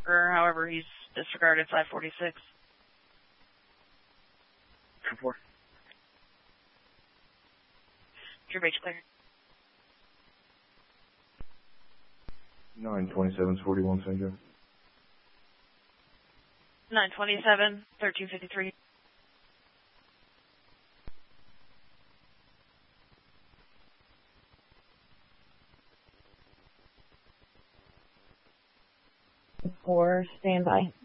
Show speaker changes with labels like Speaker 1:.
Speaker 1: or however he's disregarded 546.
Speaker 2: 10-4.
Speaker 1: Your base clear.
Speaker 3: 927-41, St. Joe.
Speaker 1: 927, 1353.
Speaker 4: For standby.